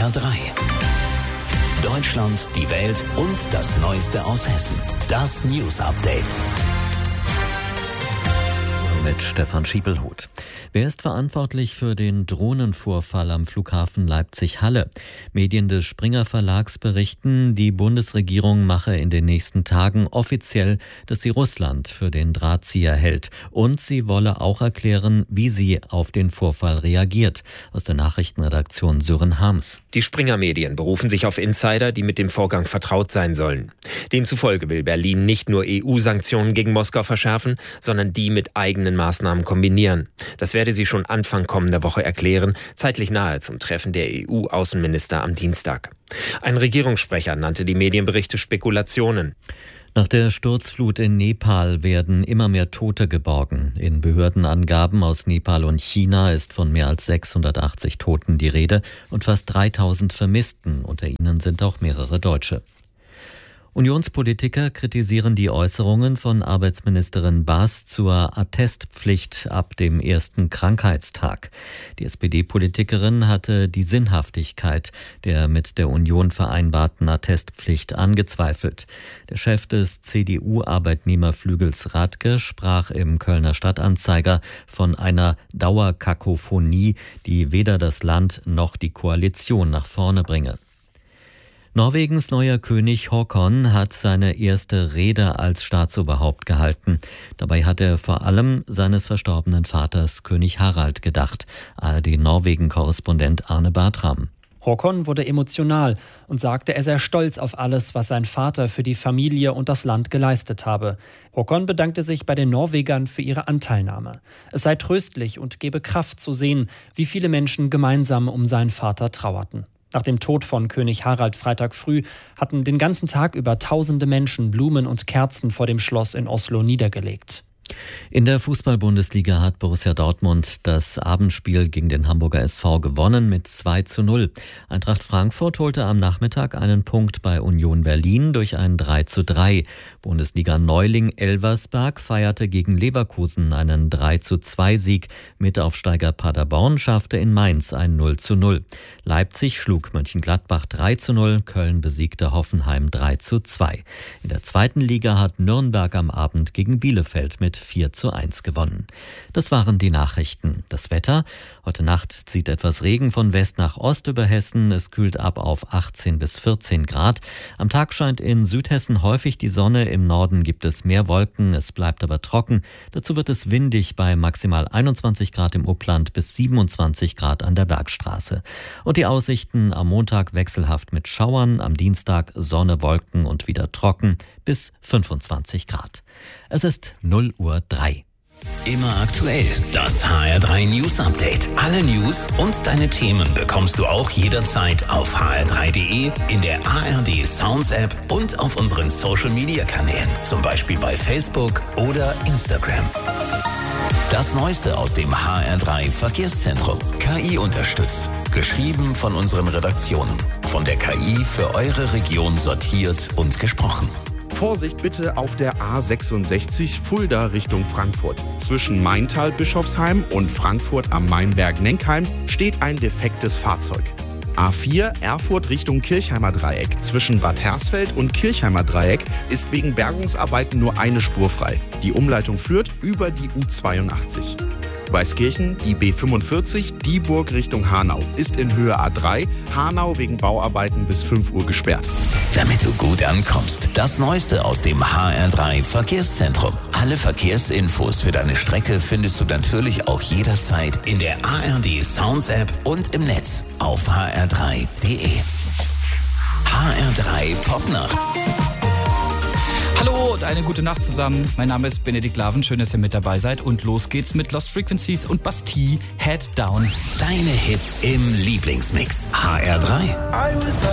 HR3. Deutschland, die Welt und das Neueste aus Hessen. Das News Update. Mit Stefan Schiebelhuth. Wer ist verantwortlich für den Drohnenvorfall am Flughafen Leipzig-Halle? Medien des Springer Verlags berichten, die Bundesregierung mache in den nächsten Tagen offiziell, dass sie Russland für den Drahtzieher hält. Und sie wolle auch erklären, wie sie auf den Vorfall reagiert. Aus der Nachrichtenredaktion Sören Harms. Die Springer-Medien berufen sich auf Insider, die mit dem Vorgang vertraut sein sollen. Demzufolge will Berlin nicht nur EU-Sanktionen gegen Moskau verschärfen, sondern die mit eigenen Maßnahmen kombinieren. Das werde sie schon Anfang kommender Woche erklären, zeitlich nahe zum Treffen der EU-Außenminister am Dienstag. Ein Regierungssprecher nannte die Medienberichte Spekulationen. Nach der Sturzflut in Nepal werden immer mehr Tote geborgen. In Behördenangaben aus Nepal und China ist von mehr als 680 Toten die Rede und fast 3000 Vermissten. Unter ihnen sind auch mehrere Deutsche. Unionspolitiker kritisieren die Äußerungen von Arbeitsministerin Baas zur Attestpflicht ab dem ersten Krankheitstag. Die SPD-Politikerin hatte die Sinnhaftigkeit der mit der Union vereinbarten Attestpflicht angezweifelt. Der Chef des CDU-Arbeitnehmerflügels Radke sprach im Kölner Stadtanzeiger von einer Dauerkakophonie, die weder das Land noch die Koalition nach vorne bringe. Norwegens neuer König Haakon hat seine erste Rede als Staatsoberhaupt gehalten. Dabei hat er vor allem seines verstorbenen Vaters König Harald gedacht. ARD-Norwegen-Korrespondent Arne Bartram. Haakon wurde emotional und sagte, er sei stolz auf alles, was sein Vater für die Familie und das Land geleistet habe. Haakon bedankte sich bei den Norwegern für ihre Anteilnahme. Es sei tröstlich und gebe Kraft zu sehen, wie viele Menschen gemeinsam um seinen Vater trauerten. Nach dem Tod von König Harald Freitag früh hatten den ganzen Tag über tausende Menschen Blumen und Kerzen vor dem Schloss in Oslo niedergelegt. In der Fußball-Bundesliga hat Borussia Dortmund das Abendspiel gegen den Hamburger SV gewonnen mit 2:0. Eintracht Frankfurt holte am Nachmittag einen Punkt bei Union Berlin durch ein 3:3. Bundesliga-Neuling Elversberg feierte gegen Leverkusen einen 3:2-Sieg. Mitaufsteiger Paderborn schaffte in Mainz ein 0:0. Leipzig schlug Mönchengladbach 3:0, Köln besiegte Hoffenheim 3:2. In der zweiten Liga hat Nürnberg am Abend gegen Bielefeld mit 4:1 gewonnen. Das waren die Nachrichten. Das Wetter: Heute Nacht zieht etwas Regen von West nach Ost über Hessen. Es kühlt ab auf 18 bis 14 Grad. Am Tag scheint in Südhessen häufig die Sonne. Im Norden gibt es mehr Wolken. Es bleibt aber trocken. Dazu wird es windig bei maximal 21 Grad im Upland bis 27 Grad an der Bergstraße. Und die Aussichten: am Montag wechselhaft mit Schauern. Am Dienstag Sonne, Wolken und wieder trocken bis 25 Grad. Es ist 0:03. Immer aktuell. Das HR3 News Update. Alle News und deine Themen bekommst du auch jederzeit auf hr3.de, in der ARD Sounds App und auf unseren Social Media Kanälen. Zum Beispiel bei Facebook oder Instagram. Das Neueste aus dem HR3 Verkehrszentrum. KI unterstützt. Geschrieben von unseren Redaktionen. Von der KI für eure Region sortiert und gesprochen. Vorsicht bitte auf der A66 Fulda Richtung Frankfurt. Zwischen Maintal-Bischofsheim und Frankfurt am Main-Berg-Nenkheim steht ein defektes Fahrzeug. A4 Erfurt Richtung Kirchheimer Dreieck. Zwischen Bad Hersfeld und Kirchheimer Dreieck ist wegen Bergungsarbeiten nur eine Spur frei. Die Umleitung führt über die U82. Weißkirchen, die B45, Dieburg Richtung Hanau, ist in Höhe A3, Hanau wegen Bauarbeiten bis 5 Uhr gesperrt. Damit du gut ankommst, das Neueste aus dem HR3 Verkehrszentrum. Alle Verkehrsinfos für deine Strecke findest du natürlich auch jederzeit in der ARD Sounds App und im Netz auf hr3.de. HR3 Popnacht. Hallo und eine gute Nacht zusammen. Mein Name ist Benedikt Laven. Schön, dass ihr mit dabei seid. Und los geht's mit Lost Frequencies und Bastille, Head Down. Deine Hits im Lieblingsmix. HR3.